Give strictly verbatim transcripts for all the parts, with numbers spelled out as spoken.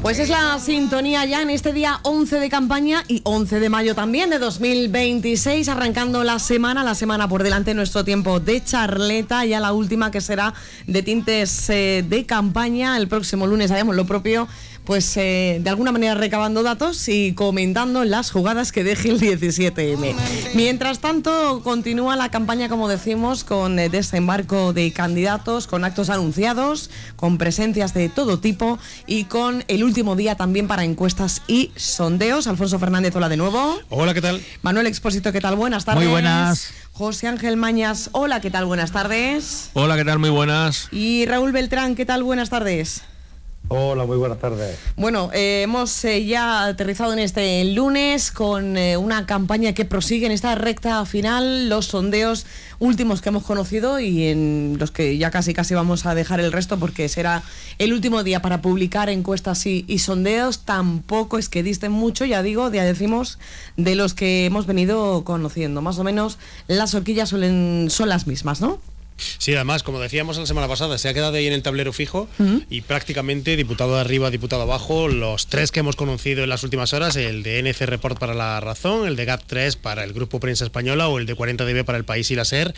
Pues es la sintonía ya en este día once de campaña y once de mayo también de dos mil veintiséis, arrancando la semana, la semana por delante, nuestro tiempo de charleta, ya la última que será de tintes eh, de campaña. El próximo lunes haremos lo propio, pues eh, de alguna manera recabando datos y comentando las jugadas que deje el diecisiete eme. Mientras tanto, continúa la campaña, como decimos, con eh, desembarco de candidatos, con actos anunciados, con presencias de todo tipo y con el último día también para encuestas y sondeos. Alfonso Fernández, hola de nuevo. Hola, ¿qué tal? Manuel Expósito, ¿qué tal? Buenas tardes. Muy buenas. José Ángel Mañas, hola, ¿qué tal? Buenas tardes. Hola, ¿qué tal? Muy buenas. Y Raúl Beltrán, ¿qué tal? Buenas tardes. Hola, muy buenas tardes. Bueno, eh, hemos eh, ya aterrizado en este lunes con eh, una campaña que prosigue en esta recta final, los sondeos últimos que hemos conocido y en los que ya casi casi vamos a dejar el resto porque será el último día para publicar encuestas y, y sondeos. Tampoco es que disten mucho, ya digo, ya decimos, de los que hemos venido conociendo. Más o menos las horquillas suelen, son las mismas, ¿no? Sí, además, como decíamos la semana pasada, se ha quedado ahí en el tablero fijo uh-huh. y prácticamente diputado de arriba, diputado abajo, los tres que hemos conocido en las últimas horas, el de N C Report para La Razón, el de GAP tres para el Grupo Prensa Española o el de cuarenta D B para El País y la SER,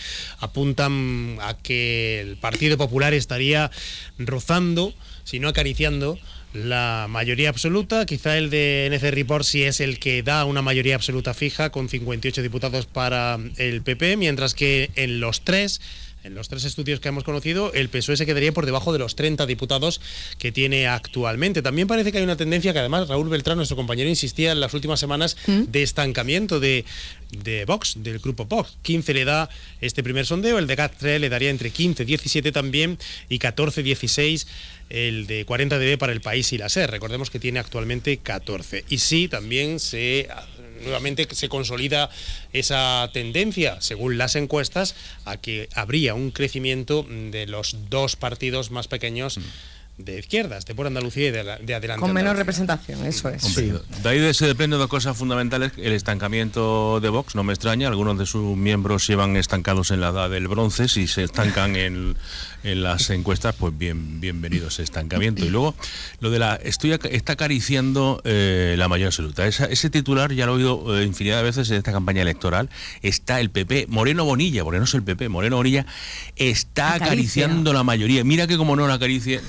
apuntan a que el Partido Popular estaría rozando, si no acariciando, la mayoría absoluta. Quizá el de N C Report sí es el que da una mayoría absoluta fija, con cincuenta y ocho diputados para el P P, mientras que en los tres... En los tres estudios que hemos conocido, el P S O E se quedaría por debajo de los treinta diputados que tiene actualmente. También parece que hay una tendencia que además Raúl Beltrán, nuestro compañero, insistía en las últimas semanas ¿Mm? de estancamiento de, de Vox, del grupo Vox. quince le da este primer sondeo, el de GAP tres le daría entre quince y diecisiete también y catorce dieciséis el de cuarenta D B para El País y la SER. Recordemos que tiene actualmente catorce. Y sí, también se... nuevamente se consolida esa tendencia, según las encuestas, a que habría un crecimiento de los dos partidos más pequeños de izquierdas, de Por Andalucía y de, de Adelante con menos Andalucía. Representación, eso es. Sí. De ahí se dependen dos cosas fundamentales. El estancamiento de Vox, no me extraña, algunos de sus miembros llevan estancados en la edad del bronce, si se estancan en, en las encuestas, pues bien, bienvenido ese estancamiento. Y luego, lo de la, estoy está acariciando eh, la mayoría absoluta. Esa, ese titular ya lo he oído eh, infinidad de veces en esta campaña electoral. Está el P P, Moreno Bonilla, porque no es el P P, Moreno Bonilla, está Acaricia. acariciando la mayoría. Mira que como no la acaricie...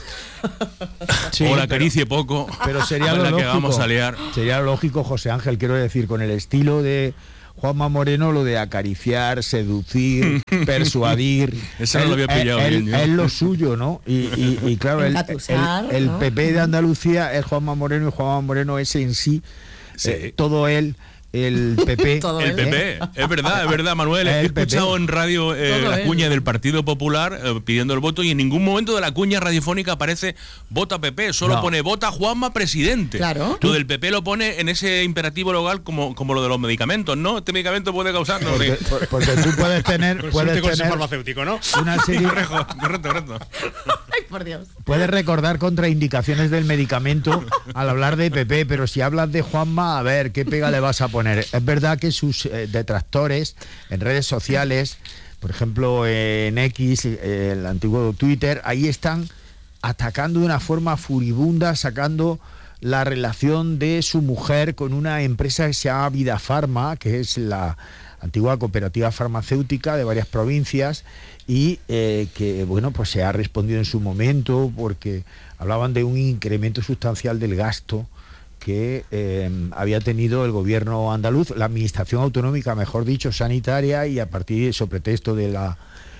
Sí, o la acaricie pero, poco, pero sería lo la lógico, que vamos a liar. Sería lógico, José Ángel, quiero decir, con el estilo de Juanma Moreno, lo de acariciar, seducir, persuadir. Eso no lo había pillado él, bien. Es lo suyo, ¿no? Y, y, y claro, el, el, el ¿no? P P de Andalucía es Juanma Moreno y Juanma Moreno es en sí, sí. Eh, todo él. El P P. el P P, ¿eh? Es verdad, es verdad, Manuel. He escuchado en radio eh, la cuña del Partido Popular eh, pidiendo el voto y en ningún momento de la cuña radiofónica aparece vota P P, solo no. pone vota Juanma presidente. Claro. Lo del P P lo pone en ese imperativo legal como, como lo de los medicamentos, ¿no? Este medicamento puede causar... No, porque, por, porque tú puedes tener... puedes con tener farmacéutico, ¿no? Una serie... correcto, correcto, correcto. Ay, por Dios. Puedes recordar contraindicaciones del medicamento al hablar de P P, pero si hablas de Juanma, a ver, ¿qué pega le vas a poner? Es verdad que sus eh, detractores en redes sociales, por ejemplo en X, eh, el antiguo Twitter, ahí están atacando de una forma furibunda, sacando la relación de su mujer con una empresa que se llama Vida Farma, que es la antigua cooperativa farmacéutica de varias provincias y eh, que bueno, pues se ha respondido en su momento porque hablaban de un incremento sustancial del gasto que eh, había tenido el gobierno andaluz, la administración autonómica, mejor dicho, sanitaria, y a partir de ese pretexto de la,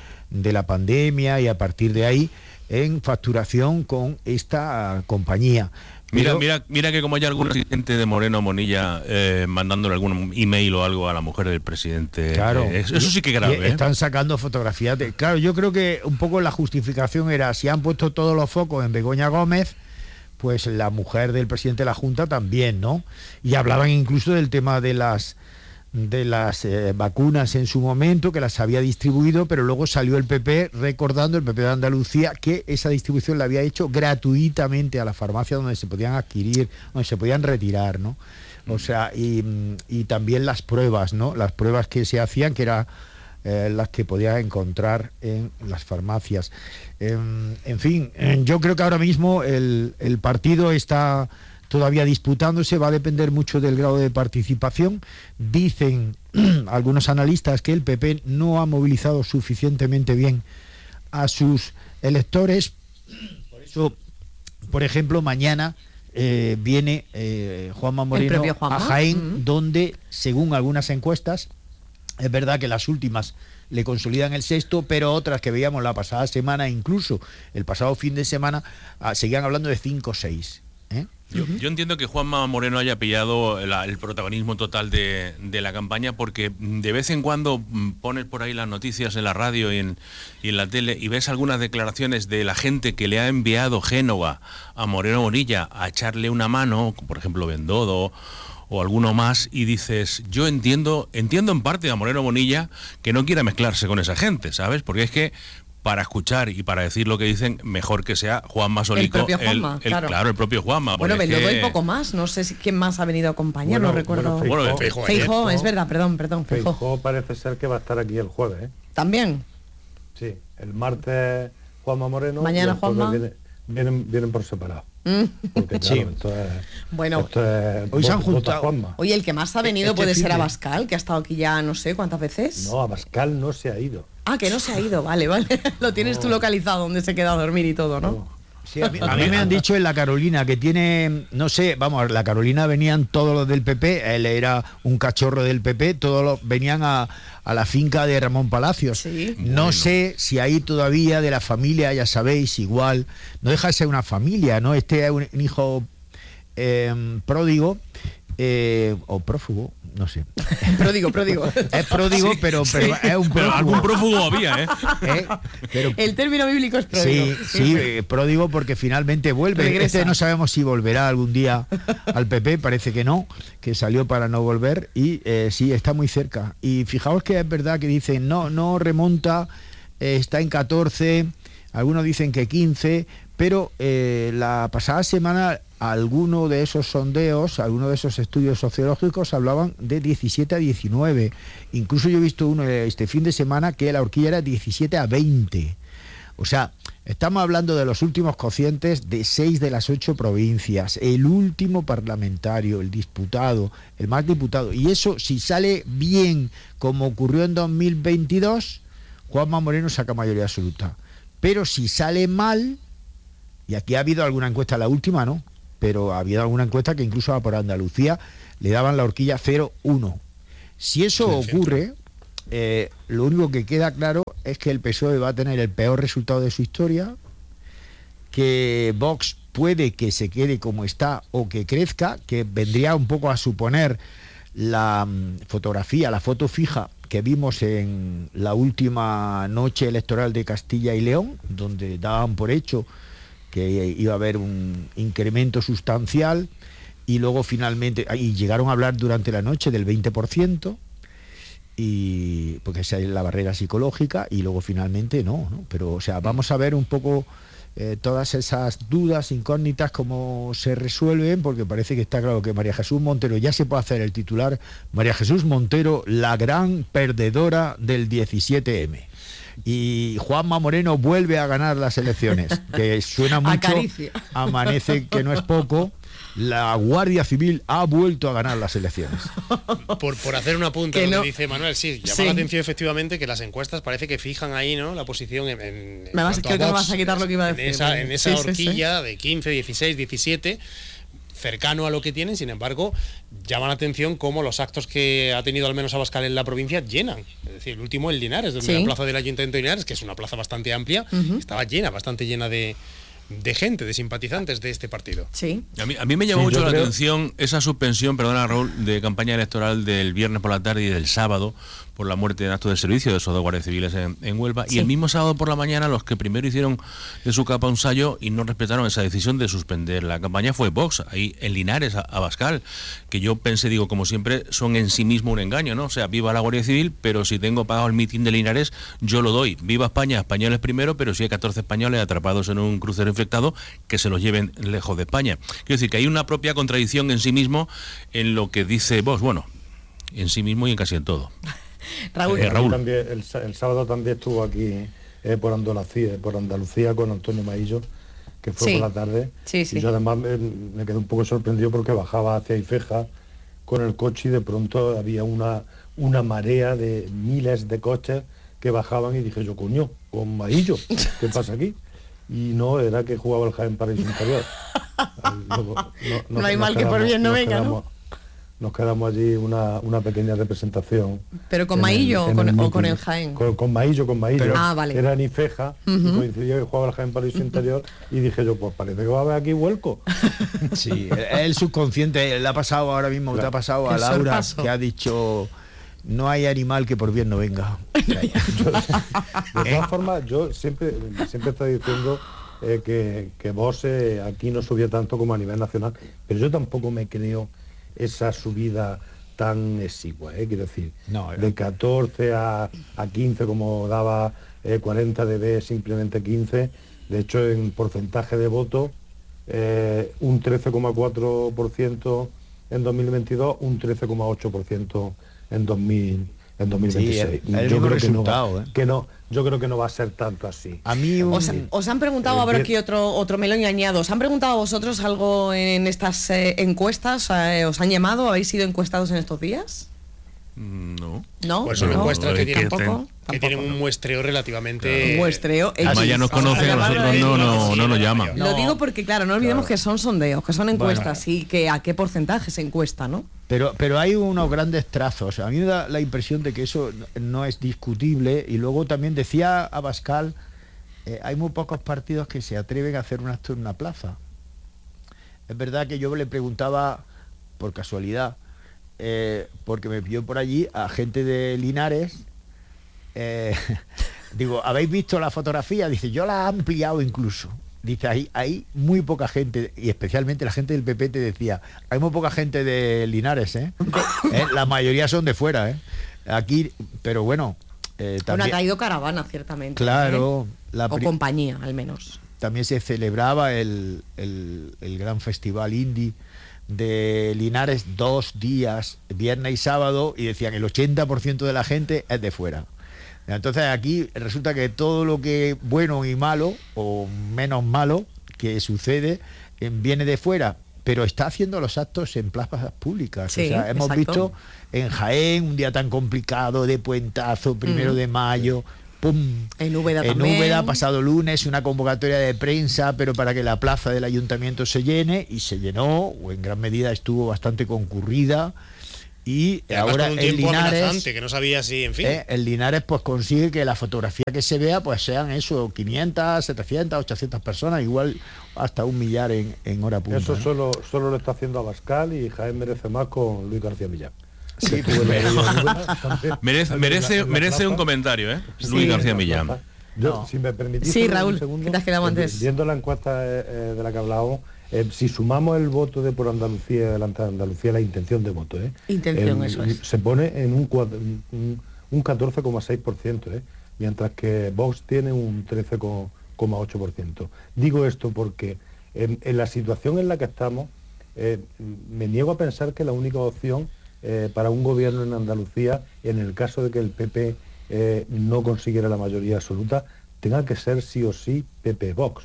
de la pandemia y a partir de ahí, en facturación con esta compañía. Mira, Pero, mira, mira que como hay algún asistente de Moreno Monilla eh, mandándole algún email o algo a la mujer del presidente. Claro. Eh, eso, eso sí que es grave. ¿eh? Están sacando fotografías de... Claro, yo creo que un poco la justificación era, si han puesto todos los focos en Begoña Gómez, pues la mujer del presidente de la Junta también, ¿no? Y hablaban incluso del tema de las de las eh, vacunas en su momento, que las había distribuido, pero luego salió el P P recordando, el P P de Andalucía, que esa distribución la había hecho gratuitamente a la farmacia donde se podían adquirir, donde se podían retirar, ¿no? O sea, y, y también las pruebas, ¿no? Las pruebas que se hacían, que era eh, las que podías encontrar en las farmacias. Eh, en fin, eh, yo creo que ahora mismo el, el partido está todavía disputándose, va a depender mucho del grado de participación. Dicen algunos analistas que el P P no ha movilizado suficientemente bien a sus electores. Por eso, por ejemplo, mañana eh, viene eh, Juanma Moreno Juanma. a Jaén, Uh-huh. donde, según algunas encuestas, es verdad que las últimas le consolidan el sexto, pero otras que veíamos la pasada semana, incluso el pasado fin de semana, ah, seguían hablando de cinco o seis. ¿eh? Yo, yo entiendo que Juanma Moreno haya pillado la- el protagonismo total de, de la campaña, porque de vez en cuando mm, pones por ahí las noticias en la radio y en, y en la tele y ves algunas declaraciones de la gente que le ha enviado Génova a Moreno Bonilla a echarle una mano, por ejemplo Bendodo o alguno más, y dices, yo entiendo, entiendo en parte a Moreno Bonilla que no quiera mezclarse con esa gente, ¿sabes? Porque es que para escuchar y para decir lo que dicen, mejor que sea Juanma Solico. El propio Juanma, el- claro. claro, el propio Juanma. Bueno, porque es Bendodo que- y poco más. No sé si quién más ha venido a acompañar, Bueno, no recuerdo. bueno, Bueno, Feijóo Feijóo, ayer. es verdad, perdón, perdón, Feijóo. Feijóo parece ser que va a estar aquí el jueves, ¿eh? También. Sí, el martes Juanma Moreno. Mañana y el jueves Juanma. Viene, vienen, vienen por separado. Mm. Porque claro, Sí. esto es, Bueno. esto es Hoy se han vota juntado. Juanma. Oye, el que más ha venido Este puede fin ser de- Abascal, que ha estado aquí ya no sé cuántas veces. No, Abascal no se ha ido. Ah, que no se ha ido, vale, vale. Lo tienes tú localizado, donde se queda a dormir y todo, ¿no? No. Sí, a, mí, a mí me han dicho en la Carolina que tiene, no sé, vamos, la Carolina venían todos los del P P, él era un cachorro del P P, todos los, venían a, a la finca de Ramón Palacios. Sí. No Bueno. sé si ahí todavía de la familia, ya sabéis, igual, no deja de ser una familia, ¿no? Este es un, un hijo eh, pródigo eh, o prófugo, no sé. Pródigo, pródigo. Es pródigo, pero, pero es un Pero prófugo. algún prófugo había, ¿eh? ¿eh? Pero El término bíblico es pródigo. Sí, sí, eh, pródigo porque finalmente vuelve. Regresa. Este no sabemos si volverá algún día al P P, parece que no, que salió para no volver y eh, sí, está muy cerca. Y fijaos que es verdad que dicen, no, no remonta, eh, está en catorce, algunos dicen que quince, pero eh, la pasada semana alguno de esos sondeos, algunos de esos estudios sociológicos hablaban de diecisiete a diecinueve. Incluso yo he visto uno este fin de semana que la horquilla era diecisiete a veinte. O sea, estamos hablando de los últimos cocientes de seis de las ocho provincias, el último parlamentario, el diputado, el más diputado. Y eso, si sale bien, como ocurrió en dos mil veintidós, Juanma Moreno saca mayoría absoluta. Pero si sale mal, y aquí ha habido alguna encuesta, la última no, pero ha habido alguna encuesta que incluso por Andalucía le daban la horquilla cero uno. Si eso Sí, ocurre, eh, lo único que queda claro es que el P S O E va a tener el peor resultado de su historia, que Vox puede que se quede como está o que crezca, que vendría un poco a suponer la mm, fotografía, la foto fija que vimos en la última noche electoral de Castilla y León, donde daban por hecho que iba a haber un incremento sustancial y luego finalmente, y llegaron a hablar durante la noche del veinte por ciento, y porque esa es la barrera psicológica, y luego finalmente no, ¿no? Pero, o sea, vamos a ver un poco eh, todas esas dudas, incógnitas, cómo se resuelven, porque parece que está claro que María Jesús Montero, ya se puede hacer el titular, María Jesús Montero, la gran perdedora del diecisiete eme. Y Juanma Moreno vuelve a ganar las elecciones, que suena mucho, Acaricia. amanece que no es poco. La Guardia Civil ha vuelto a ganar las elecciones. Por, por hacer una punta, Que donde no- dice Manuel, sí, llama Sí. la atención efectivamente que las encuestas parece que fijan ahí, ¿no?, la posición en, en- en Me vas- cuanto creo que me Vox, vas a quitar lo que iba a en decir, esa, porque- en esa sí, sí, sí. horquilla de quince, dieciséis, diecisiete, cercano a lo que tienen. Sin embargo, llama la atención cómo los actos que ha tenido al menos Abascal en la provincia llenan. Es decir, el último en Linares, donde Sí. la plaza del Ayuntamiento de Linares, que es una plaza bastante amplia, estaba llena, bastante llena de, de gente, de simpatizantes de este partido. Sí. A mí, a mí me llamó Sí, mucho yo la creo- atención esa suspensión, perdona Raúl, de campaña electoral del viernes por la tarde y del sábado por la muerte en acto de servicio de esos dos guardias civiles en, en Huelva. Sí. Y el mismo sábado por la mañana los que primero hicieron de su capa un sayo y no respetaron esa decisión de suspender la campaña fue Vox, ahí en Linares, a- Abascal, que yo pensé, digo, como siempre, son en sí mismo un engaño, ¿no? O sea, viva la Guardia Civil, pero si tengo pagado el mitin de Linares, yo lo doy. Viva España, españoles primero, pero si hay catorce españoles atrapados en un crucero infectado, que se los lleven lejos de España. Quiero decir que hay una propia contradicción en sí mismo en lo que dice Vox, bueno, en sí mismo y en casi en todo. Raúl. Eh, Raúl. También, el, sa- el sábado también estuvo aquí eh, por Andalucía, por Andalucía con Antonio Maillo, que fue Sí. por la tarde. Sí, sí. Y yo además me, me quedé un poco sorprendido porque bajaba hacia Ifeja con el coche y de pronto había una, una marea de miles de coches que bajaban y dije yo, coño, con Maillo, ¿qué pasa aquí? Y no, era que jugaba el Jaén Paraíso Interior. Luego, No hay mal que por bien no nos venga, ¿no? quedamos- Nos quedamos allí una, una pequeña representación. ¿Pero con en el- Maillo o en con- o meeting. con el Jaén? Con, con Maillo, con Maillo. Pero- Ah, vale. Era en Ifeja, y coincidía que jugaba el Jaén Paraíso Interior, y dije yo, pues parece que va a haber aquí vuelco. Sí, el, el subconsciente le ha pasado ahora mismo, que te ha pasado a El Laura, sorpaso. que ha dicho, no hay animal que por bien no venga. De todas formas, yo siempre, siempre estoy diciendo eh, que, que vos eh, aquí no subía tanto como a nivel nacional, pero yo tampoco me creo esa subida tan exigua, ¿eh? Quiero decir, No, de catorce a, a quince, como daba eh, cuarenta dB, simplemente quince. De hecho, en porcentaje de voto, eh, un trece coma cuatro por ciento en dos mil veintidós, un trece coma ocho por ciento en dos mil en dos mil veintiséis. Sí, el- el mismo creo que no, resultado, va, ¿eh? que no, yo creo que no va a ser tanto así. A mí un- Os, os han preguntado, a ver Eh, aquí otro, otro melón y añado, ¿os han preguntado a vosotros algo en estas eh, encuestas? Eh, ¿Os han llamado? ¿Habéis sido encuestados en estos días? Mm, No. ¿No? Pues son ¿No? encuestas que Es tienen, que Tampoco. que tienen un muestreo relativamente... Un muestreo. Además X. ya nos Vamos a conocen, a llamarlo nosotros X. no, no, Sí, no nos no, llaman. Lo No, digo porque, claro, no olvidemos claro. que son sondeos, que son encuestas y que a qué porcentaje se encuesta, ¿no? Pero, pero hay unos grandes trazos. A mí me da la impresión de que eso no es discutible. Y luego también decía Abascal, eh, hay muy pocos partidos que se atreven a hacer un acto en una plaza. Es verdad que yo le preguntaba, por casualidad, eh, porque me pilló por allí a gente de Linares, eh, digo, ¿habéis visto la fotografía? Dice, yo la he ampliado incluso. Dice, ahí hay muy poca gente, y especialmente la gente del P P te decía, hay muy poca gente de Linares, ¿eh? ¿Eh? La mayoría son de fuera, ¿eh? Aquí, pero bueno, eh, Bueno, también, ha caído caravana, ciertamente. claro, ¿eh? la O pri- compañía, al menos. también se celebraba el, el- el gran festival indie de Linares dos días, viernes y sábado, y decían el ochenta por ciento de la gente es de fuera. Entonces aquí resulta que todo lo que bueno y malo, o menos malo, que sucede, eh, viene de fuera, pero está haciendo los actos en plazas públicas. Sí, o sea, hemos exacto. visto en Jaén, un día tan complicado, de puentazo, primero Mm. de mayo, pum, En Úbeda en también. Úbeda, pasado lunes, una convocatoria de prensa, pero para que la plaza del ayuntamiento se llene, y se llenó, o en gran medida estuvo bastante concurrida, y Y además ahora con un en tiempo Linares, amenazante, que no sabía si, en fin... eh, en Linares pues consigue que la fotografía que se vea pues sean eso, quinientas, setecientas, ochocientas personas, igual hasta un millar en, en hora punta. Eso ¿no? solo, solo lo está haciendo Abascal, y Jaén merece más con Luis García Millán. Sí, Que estuvo en la Úbeda también. Merece, En merece, la- en la merece plaza. un comentario, ¿eh? Sí. Luis García En la Millán. plaza. Yo, No. si me permitís, Sí, solo un Raúl, segundo, que te has quedado eh, antes. Viendo la encuesta eh, eh, de la que hablábamos, eh, si sumamos el voto de por Andalucía, delante de Andalucía, la intención de voto, ¿eh? Intención, Eh, eso es. se pone en un, cuad- un, un catorce coma seis por ciento, ¿eh? Mientras que Vox tiene un trece coma ocho por ciento. Digo esto porque en, en la situación en la que estamos, eh, me niego a pensar que la única opción eh, para un gobierno en Andalucía, en el caso de que el P P eh, no consiguiera la mayoría absoluta, tenga que ser sí o sí P P-Vox.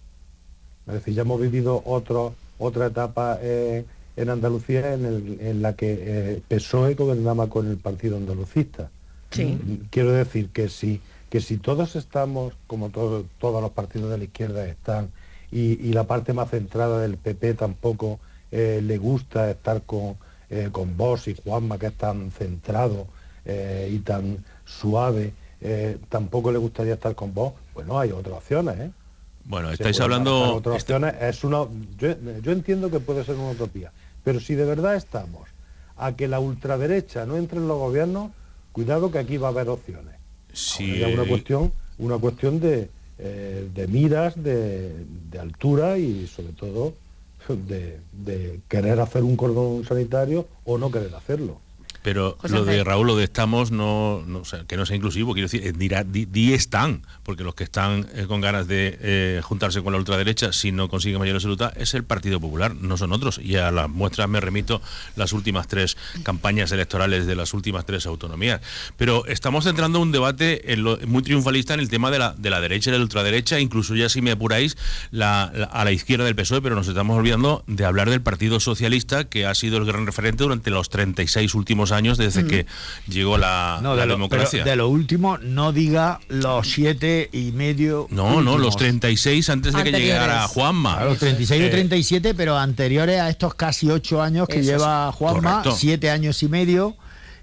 Es decir, ya hemos vivido otro, otra etapa eh, en Andalucía en, el- en la que eh, P S O E gobernaba con el Partido Andalucista. Sí. Quiero decir que si, que si todos estamos, como todo- todos los partidos de la izquierda están, y, y la parte más centrada del P P tampoco eh, le gusta estar con, eh, con Vox y Juanma, que es tan centrado eh, y tan suave, eh, tampoco le gustaría estar con Vox, bueno, hay otras opciones, ¿eh? Bueno, Se estáis pueden hablando... barajar otras est- opciones, es una, yo, yo entiendo que puede ser una utopía, pero si de verdad estamos a que la ultraderecha no entre en los gobiernos, cuidado que aquí va a haber opciones. si- Ahora ya una cuestión, una cuestión de, eh, de miras, de, de altura y sobre todo de, de querer hacer un cordón sanitario o no querer hacerlo. Pero José lo de Ángel. Raúl, lo de estamos, no, no o sea, que no sea inclusivo, quiero decir, eh, dirá, di, di están, porque los que están eh, con ganas de eh, juntarse con la ultraderecha, si no consigue mayoría absoluta, es el Partido Popular, no son otros. Y a las muestras me remito las últimas tres campañas electorales de las últimas tres autonomías. Pero estamos centrando un debate en lo, muy triunfalista en el tema de la, de la derecha y de la ultraderecha, incluso ya si me apuráis, la, la, a la izquierda del P S O E, pero nos estamos olvidando de hablar del Partido Socialista, que ha sido el gran referente durante los treinta y seis últimos años desde mm. que llegó la, no, la de lo, democracia. De lo último, no diga los siete y medio. No, últimos. no, los treinta y seis antes de anteriores. que llegara Juanma. A los treinta y seis eh, o treinta y siete, pero anteriores a estos casi ocho años que lleva Juanma, correcto. siete años y medio,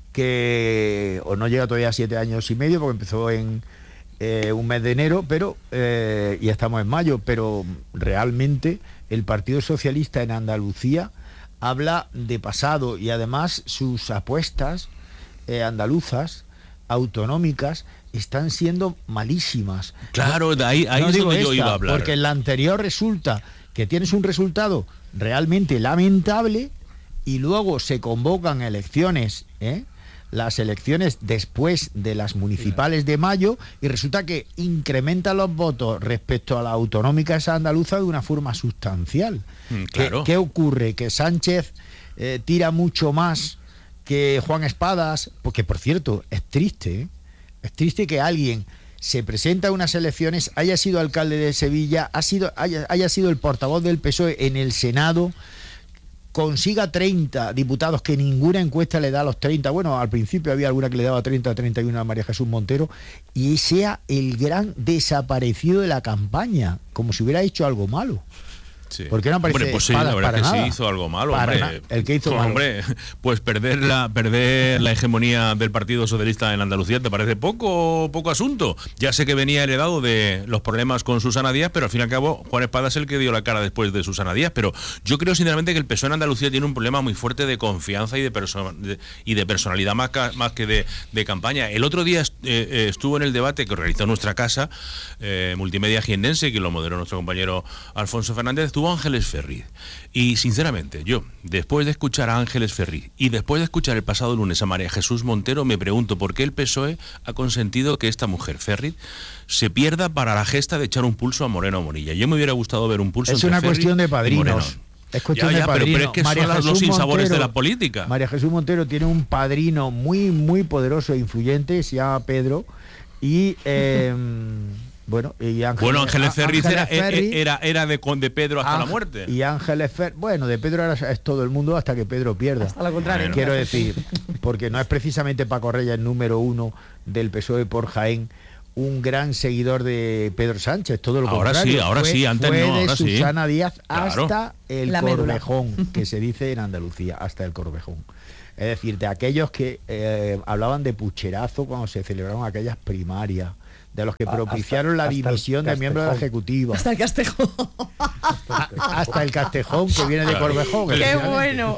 que o no llega todavía a siete años y medio, porque empezó en eh, un mes de enero, pero eh, y estamos en mayo, pero realmente el Partido Socialista en Andalucía habla de pasado, y además sus apuestas eh, andaluzas, autonómicas, están siendo malísimas. Claro, de ahí, ahí no es digo donde esta, yo iba a hablar. Porque en la anterior resulta que tienes un resultado realmente lamentable y luego se convocan elecciones, ¿eh? las elecciones después de las municipales de mayo, y resulta que incrementan los votos respecto a la autonómica esa andaluza de una forma sustancial. Mm, claro. ¿Qué, ¿Qué ocurre? Que Sánchez eh, tira mucho más que Juan Espadas, porque por cierto, es triste, ¿eh? es triste que alguien se presenta a unas elecciones, haya sido alcalde de Sevilla, ha sido, haya, haya sido el portavoz del P S O E en el Senado, consiga treinta diputados, que ninguna encuesta le da los treinta, bueno, al principio había alguna que le daba treinta, treinta y uno a María Jesús Montero, y sea el gran desaparecido de la campaña, como si hubiera hecho algo malo. Sí. ¿Por qué no aparece? Hombre, pues sí, la verdad que nada. sí hizo algo malo, para hombre. El que hizo pues, malo. Hombre, pues perder la perder la hegemonía del Partido Socialista en Andalucía, ¿te parece poco poco asunto? Ya sé que venía heredado de los problemas con Susana Díaz, pero al fin y al cabo Juan Espadas es el que dio la cara después de Susana Díaz, pero yo creo sinceramente que el P S O E en Andalucía tiene un problema muy fuerte de confianza y de, perso de y de personalidad más, más que de, de campaña. El otro día est eh, estuvo en el debate que organizó nuestra casa, eh, Multimedia Jiennense, que lo moderó nuestro compañero Alfonso Fernández, estuvo Ángeles Ferriz. Y sinceramente, yo, después de escuchar a Ángeles Ferriz y después de escuchar el pasado lunes a María Jesús Montero, me pregunto por qué el P S O E ha consentido que esta mujer, Ferriz, se pierda para la gesta de echar un pulso a Moreno Monilla. Yo me hubiera gustado ver un pulso es entre una Ferriz cuestión de padrinos. Es cuestión ya, ya, de padrino. Pero, pero es que María son Jesús los sinsabores Montero, de la política. María Jesús Montero tiene un padrino muy, muy poderoso e influyente, se llama Pedro, y... Eh, Bueno, y Ángeles, bueno, Ángeles Ferriz era, Ferri, era, era de, de Pedro hasta Ángel, la muerte. Y Ángeles Ferriz, bueno, de Pedro era, es todo el mundo hasta que Pedro pierda. Hasta lo contrario. Quiero decir, porque no es precisamente Paco Reyes el número uno del P S O E por Jaén, un gran seguidor de Pedro Sánchez, todo lo ahora contrario. Sí, ahora fue, sí, antes fue no, de ahora Susana sí. Díaz claro. hasta el la Corvejón, médula. que se dice en Andalucía, hasta el Corvejón. Es decir, de aquellos que eh, hablaban de pucherazo cuando se celebraron aquellas primarias, de los que propiciaron hasta, la dimisión de miembros de la Ejecutiva. Hasta el Castejón. Hasta el Castejón, que viene de Corvejón. ¡Qué bueno!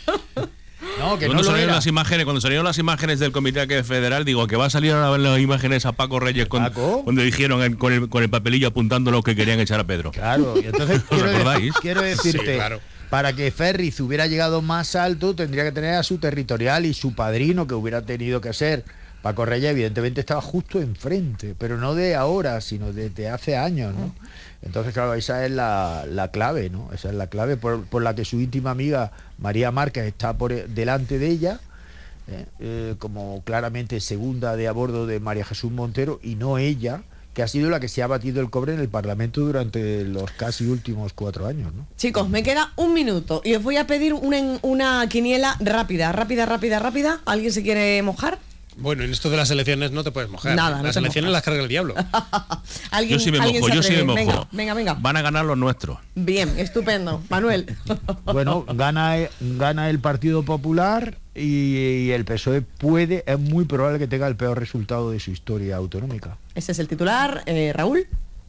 No, que cuando, no salieron lo las imágenes, cuando salieron las imágenes del Comité Federal, digo que va a salir ahora las imágenes a Paco Reyes con, ¿Paco? cuando dijeron el, con, el, con el papelillo apuntando lo que querían echar a Pedro. Claro, y entonces ¿Os quiero, acordáis? De, quiero decirte, sí, claro. Para que Ferriz hubiera llegado más alto, tendría que tener a su territorial y su padrino, que hubiera tenido que ser Paco Reyes, evidentemente estaba justo enfrente, pero no de ahora, sino desde hace años, ¿no? Entonces, claro, esa es la, la clave, ¿no? Esa es la clave por, por la que su íntima amiga María Márquez está por delante de ella, ¿eh? Eh, como claramente segunda de a bordo de María Jesús Montero, y no ella, que ha sido la que se ha batido el cobre en el Parlamento durante los casi últimos cuatro años, ¿no? Chicos, me queda un minuto y os voy a pedir una, una quiniela rápida, rápida, rápida, rápida. ¿Alguien se quiere mojar? Bueno, en esto de las elecciones no te puedes mojar. Nada, no las te elecciones mojas. las carga el diablo. ¿Alguien, Yo sí me ¿alguien mojo, se yo sí me atreve? mojo. Venga, venga, venga. Van a ganar los nuestros. Bien, estupendo. Manuel. Bueno, gana, gana el Partido Popular y, y el P S O E puede, es muy probable que tenga el peor resultado de su historia autonómica. Ese es el titular. Eh, Raúl.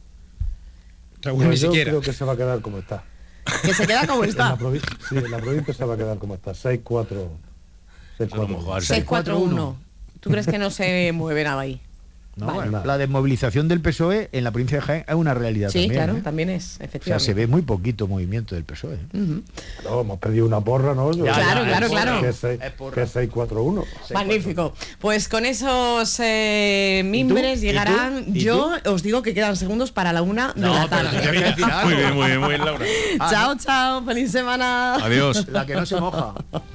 Raúl, Pues ni yo siquiera. creo que se va a quedar como está. Que se queda como En está. la provincia, sí, en la provincia se va a quedar como está. seis cuatro. A lo mejor. seis cuatro uno. ¿Tú crees que no se mueve nada ahí? No, Vale. bueno, la desmovilización del P S O E en la provincia de Jaén es una realidad Sí, también. claro, ¿eh? también es, O sea, efectivamente. se ve muy poquito movimiento del P S O E. Ujú. No, hemos pedido una porra, ¿no? Yo- Ya, Claro, ya, claro, es claro. Que es seis- Es porra. que es seis cuatro uno. Magnífico. Pues con esos eh, mimbres ¿Y tú? llegarán. ¿Y tú? Yo os digo que quedan segundos para la una de la pero tarde. tenía que decir algo. Muy bien, muy bien, muy bien, Laura. Ah, Chao, chao. Feliz semana. Adiós. La que no se moja.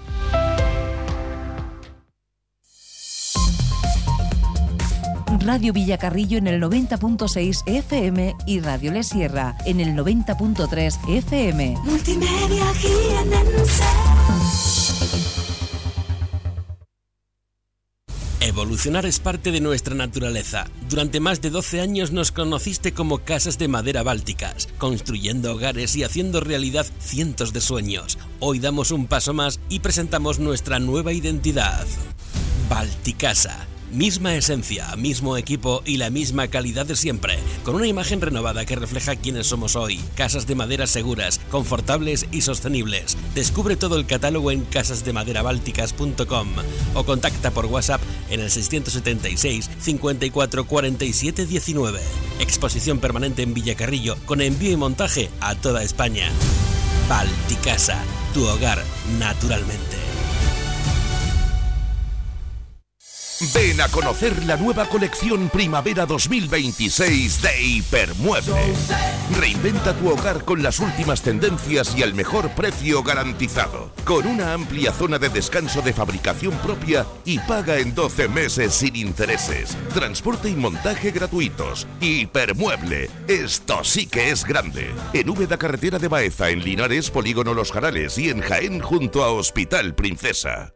Radio Villacarrillo en el noventa punto seis F M y Radio Le Sierra en el noventa punto tres F M. Multimedia jienense. Evolucionar es parte de nuestra naturaleza. Durante más de doce años nos conociste como Casas de Madera Bálticas, construyendo hogares y haciendo realidad cientos de sueños. Hoy damos un paso más y presentamos nuestra nueva identidad. Balticasa. Misma esencia, mismo equipo y la misma calidad de siempre, con una imagen renovada que refleja quiénes somos hoy. Casas de madera seguras, confortables y sostenibles. Descubre todo el catálogo en casas de madera bálticas punto com o contacta por WhatsApp en el seiscientos setenta y seis, cincuenta y cuatro, cuarenta y siete, diecinueve. Exposición permanente en Villacarrillo con envío y montaje a toda España. Balticasa, tu hogar naturalmente. Ven a conocer la nueva colección Primavera dos mil veintiséis de Hipermueble. Reinventa tu hogar con las últimas tendencias y al mejor precio garantizado. Con una amplia zona de descanso de fabricación propia y paga en doce meses sin intereses. Transporte y montaje gratuitos. Hipermueble. Esto sí que es grande. En Úbeda, carretera de Baeza, en Linares, Polígono Los Jarales y en Jaén junto a Hospital Princesa.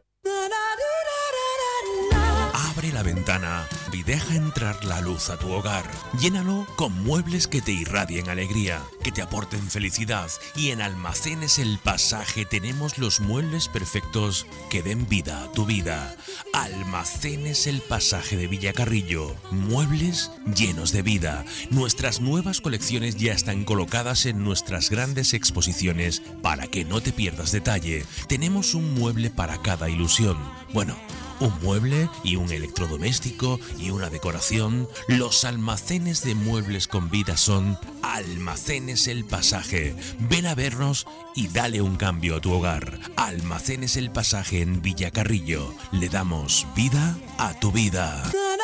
Abre la ventana y deja entrar la luz a tu hogar. Llénalo con muebles que te irradien alegría, que te aporten felicidad. Y en Almacenes El Pasaje tenemos los muebles perfectos que den vida a tu vida. Almacenes El Pasaje de Villacarrillo. Muebles llenos de vida. Nuestras nuevas colecciones ya están colocadas en nuestras grandes exposiciones para que no te pierdas detalle. Tenemos un mueble para cada ilusión. Bueno, un mueble y un electrodoméstico y una decoración. Los almacenes de muebles con vida son Almacenes El Pasaje. Ven a vernos y dale un cambio a tu hogar. Almacenes El Pasaje en Villacarrillo. Le damos vida a tu vida.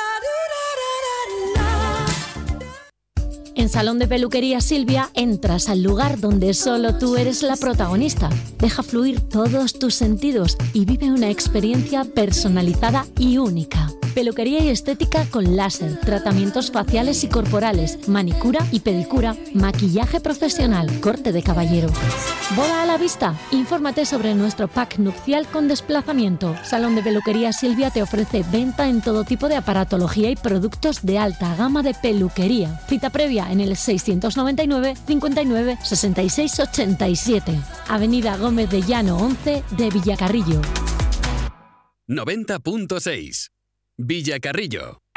En Salón de Peluquería Silvia entras al lugar donde solo tú eres la protagonista. Deja fluir todos tus sentidos y vive una experiencia personalizada y única. Peluquería y estética con láser, tratamientos faciales y corporales, manicura y pedicura, maquillaje profesional, corte de caballero. ¿Boda a la vista? Infórmate sobre nuestro pack nupcial con desplazamiento. Salón de Peluquería Silvia te ofrece venta en todo tipo de aparatología y productos de alta gama de peluquería. Cita previa en el seiscientos noventa y nueve, cincuenta y nueve, sesenta y seis, ochenta y siete. Avenida Gómez de Llano once de Villacarrillo. noventa punto seis Villacarrillo.